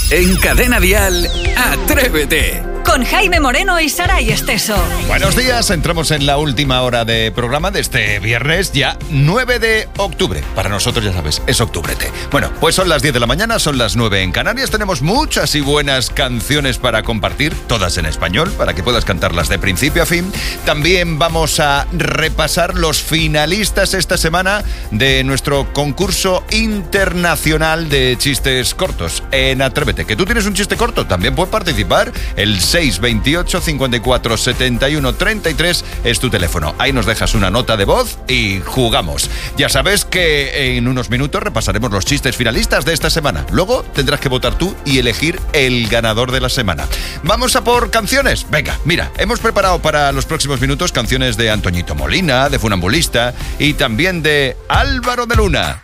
En Cadena Dial, Atrévete. Con Jaime Moreno y Saray Esteso. Buenos días, entramos en la última hora de programa de este viernes, ya 9 de octubre. Para nosotros, ya sabes, es octubrete. Bueno, pues son las 10 de la mañana, son las 9 en Canarias. Tenemos muchas y buenas canciones para compartir, todas en español, para que puedas cantarlas de principio a fin. También vamos a repasar los finalistas esta semana de nuestro concurso internacional de chistes cortos en Atrévete. ¿Que tú tienes un chiste corto? También puedes participar. El 628 54 71 33 es tu teléfono. Ahí nos dejas una nota de voz y jugamos. Ya sabes que en unos minutos repasaremos los chistes finalistas de esta semana. Luego tendrás que votar tú y elegir el ganador de la semana. ¿Vamos a por canciones? Venga, mira, hemos preparado para los próximos minutos canciones de Antoñito Molina, de Funambulista y también de Álvaro de Luna.